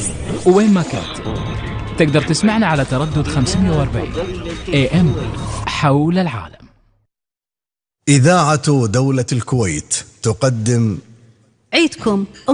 وين ما كنت تقدر تسمعنا على تردد 540 AM حول العالم. إذاعة دولة الكويت تقدم عيدكم